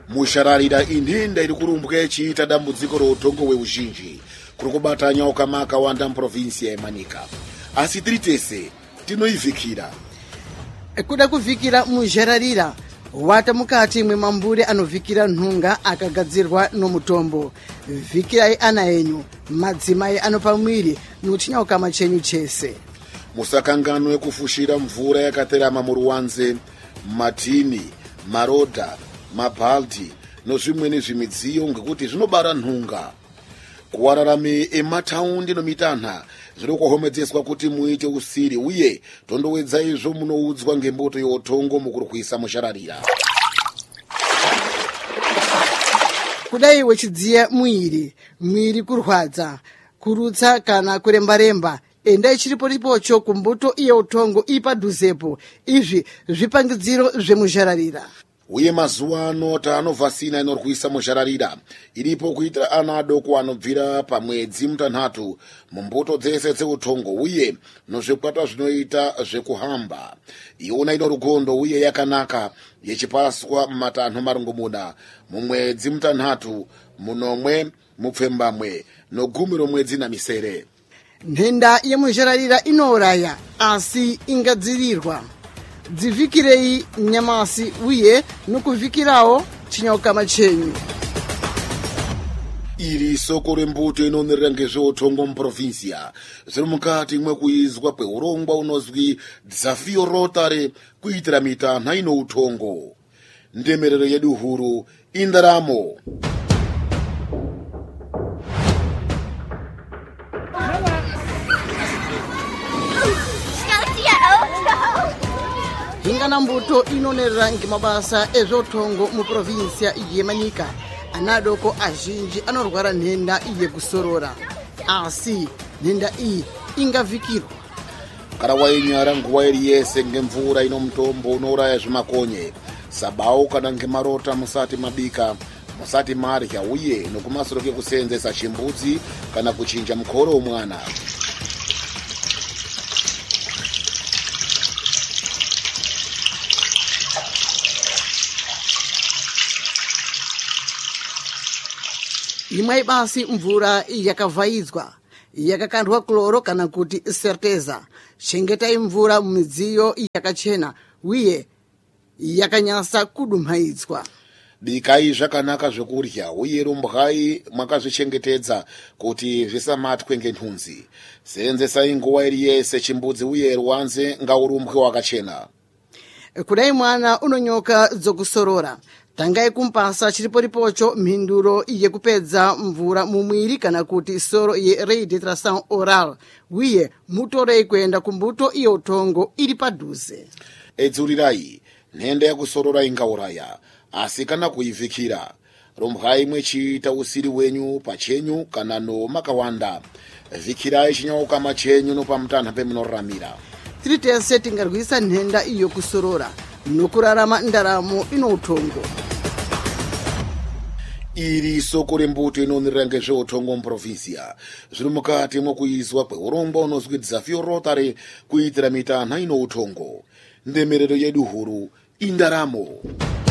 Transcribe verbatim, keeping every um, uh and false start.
mushararira inhenda iri kurumbwa ichiita dambudziko routongo hweuzhinji kuri kubata nyoka makawanda muprovinsi yemanika, asi tiri tese tinoivhikira. Kuda kuvhikira muzhararira wata mukati mwemambure anovhikira nhunga akagadzirwa nomutombo. Vhikirai ana enyu, madzimai anopa mwiri muchinyauka chenyu chese. Musakanganwe kufushira mvura yakaterama muruwanze, matini, marodha, mabhaldi nozvimweni zvimidziyo ngekuti zvinobara nhunga. Kuwararame emataundi nomitanha zviri kuhomedzeswa kuti muite usiri uye tondowedza izvo munoudzwa ngemboto youtongo mukurwisa mushararira. Kudai wechidziya mwiri, mwiri kurwadza, kurutsa kana kuremba-remba, endai chiripo ripocho kumbuto yeutongo ipadhuzepo. Izvi zvipangidziro zvemuzhararira. Uye mazuva ano tanovhasina inorwisa mushararira iripo kuitira ana adoko anobvira pamwedzi mutanhatu mumbuto dzese dzeutongo uye nozvikwata zvinoita zvekuhamba. Iona ino rugondo uye yakanaka yechipaswa mumatanho marongomuna mumwedzi mutanhatu, munomwe, mupfembamwe nogumi romwedzi namisere. Nhenda yemuzhararira inouraya asi ingadzirirwa. Dzivhikirei nyamasi uye nokuvhikirawo chinyauka chenyu. Iri soko rembuto inonerera ngezveutongo muprovinsia zviri mukati mwekuizwa kweurongwa unozwi Dzafio Rotary kuitira mitanha ino utongo. Ndemerero yedu huru indaramo. Ingana mbuto inonerera ngemabasa ezvotongo muprovinsia yemanika. Ana adoko azhinji anorwara nhenda yekusorora, asi nhenda iyi ingavhikirwa. Kana wainyara nguva iri yese ngemvura ino mutombo unouraya zvimakonye, sabau kana ngemarota musati mabika, musati marya uye nokumasoro kekuseenzesa chimbudzi kana kuchinja mukoro womwana. Imwe basi mvura yakavhaidzwa, yakakandwa kloro kana kuti serteza. Chengetai mvura mumidziyo yakachena uye yakanyasa kudumhaidzwa. Bikai zvakanaka zvekurya uye rumbwai mwakazvichengetedza kuti zvisamatwe ngenhunzi. Seenzesai nguva iri yese chimbudzi uye rwanze ngaurumbwe wakachena. Kudai mwana unonyoka dzokusorora, tangai kumpasa chiripo ripocho mhinduro yekupedza mvura mumwiri kana kuti soro ye rehydration oral uye mutorei kuenda kumbuto yeutongo iri padhuze. Edzurirai, nhenda yakusorora ingauraya, asi kana kuivhikira, rumbwai mwechiita usiri wenyu pachenyu kana no makawanda. Vhikirai chinyauka chenyu nopamutanha pemunoramira. Tiri tese tingarwisa nhenda iyo kusorora nokurarama ndaramo inoutongo. Iri soko rembuto inonerera ngezveutongo muprovinsia zviri mukati mwokuizwa kweurongwa unozwi Dzafio Rotary kuitira mitanha ino utongo. Ndemerero yedu huru indaramo.